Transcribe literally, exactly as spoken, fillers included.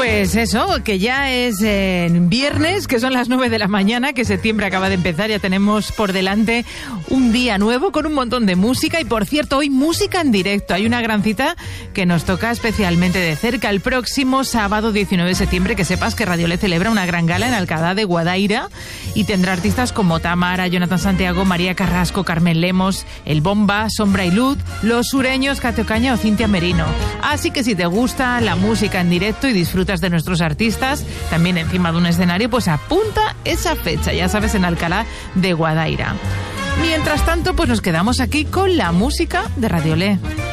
Pues eso, que ya es eh, viernes, que son las nueve de la mañana, que septiembre acaba de empezar, ya tenemos por delante un día nuevo con un montón de música y, por cierto, hoy música en directo. Hay una gran cita que nos toca especialmente de cerca. El próximo sábado diecinueve de septiembre, que sepas que Radio Le celebra una gran gala en Alcalá de Guadaira y tendrá artistas como Tamara, Jonathan Santiago, María Carrasco, Carmen Lemos, El Bomba, Sombra y Luz, Los Sureños, Cate Ocaña o Cintia Merino. Así que si te gusta la música en directo y disfrutas de nuestros artistas, también encima de un escenario, pues apunta esa fecha, ya sabes, en Alcalá de Guadaira. Mientras tanto, pues nos quedamos aquí con la música de Radio Le.